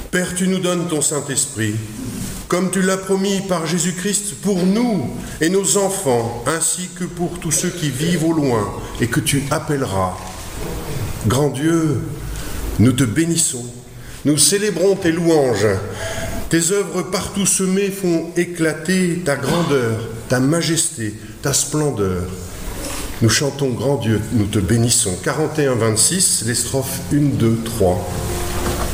Père, tu nous donnes ton Saint-Esprit, comme tu l'as promis par Jésus-Christ pour nous et nos enfants, ainsi que pour tous ceux qui vivent au loin et que tu appelleras. Grand Dieu, nous te bénissons, nous célébrons tes louanges. Tes œuvres partout semées font éclater ta grandeur, ta majesté, ta splendeur. Nous chantons Grand Dieu, nous te bénissons. 41-26, les strophes 1, 2, 3.